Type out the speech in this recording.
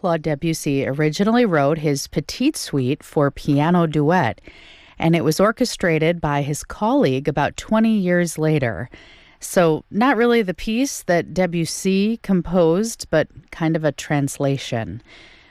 Claude Debussy originally wrote his Petite Suite for piano duet, and it was orchestrated by his colleague about 20 years later. So, not really the piece that Debussy composed, but kind of a translation.